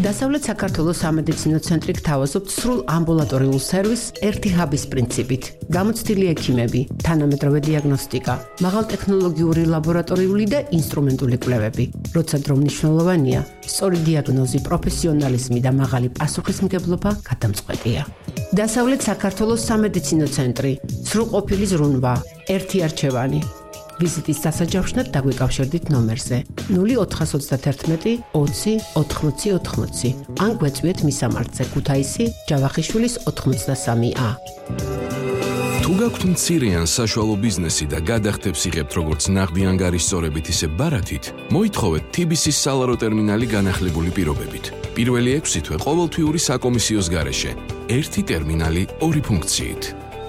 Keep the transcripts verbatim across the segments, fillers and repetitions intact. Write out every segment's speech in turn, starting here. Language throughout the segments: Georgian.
დასავლეთ საქართველოს სამედიცინო ცენტრი გთავაზობთ სრულ ამბულატორიულ სერვისს ერთი ჰაბის პრინციპით. გამოცდილი ექიმები, თანამედროვე დიაგნოსტიკა, მაღალტექნოლოგიური ლაბორატორიული და ინსტრუმენტული კვლევები. როცა დრო მნიშვნელოვანია, სწორი დიაგნოზი, პროფესიონალიზმი და მაღალი პასუხისმგებლობა გადამწყვეტია. დასავლეთ საქართველოს სამედიცინო ცენტრი, სრულყოფილი ზრუნვა, ერთი არჩევანი. ვიზიტის დასაჯავშნად დაგვიკავშირდით ნომერზე ნული ოთხას ოცდაათერთმეტი ოცი ოთხმოცი ოთხმოცი ან გვეწვიეთ მისამართზე ქუთაისი ჯავახიშვილის ოთხმოცდასამი ა. თუ გაქვთ მცირე ან საშუალო ბიზნესი და გადახდებს იღებთ როგორც ნაღდი ანგარის სწორებით ისე ბარათით, მოითხოვეთ თი ბი სის სალარო ტერმინალი განახლებული პირობებით. პირველი ექვსი თვე ყოველთვიური საკომისიოს გარეშე. ერთი ტერმინალი, ორი ფუნქციით.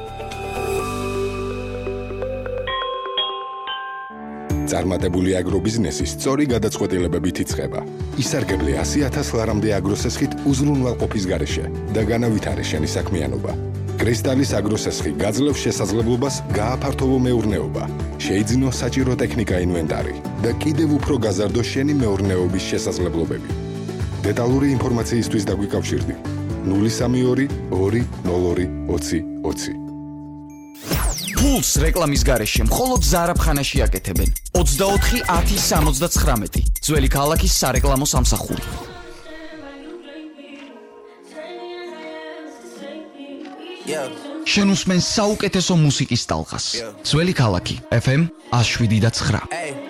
წარმატებული აგრობიზნესი სწორი გადაწყვეტილებებით იწყება. ისარგებლე ასი ათას ლარამდე აგროსესხით უზრუნველყოფის გარეშე და განავითარე შენი საქმიანობა. კრისტალის აგროსესხი გაძლევს შესაძლებლობას გააფართოვო მეურნეობა, შეიძინო საჭირო ტექნიკა ინვენტარი და კიდევ უფრო გაზარდო შენი მეურნეობის შესაძლებლობები. დეტალური ინფორმაციისთვის დაგვიკავშირდი ნული სამი ორი ორი ნულ ორი ოცი ოცი. ფულს რეკლამის გარეშე მხოლოდ ზარაფხანაში აკეთებენ. ოცდაოთხი ათი სამოცდაცხრამეტი. ძველი ქალაქის სარეკლამო სამსახური. შენ უსმენ საუკეთესო მუსიკის ტალღას. ძველი ქალაქი ეფ ემ ათს შვიდი და ცხრა.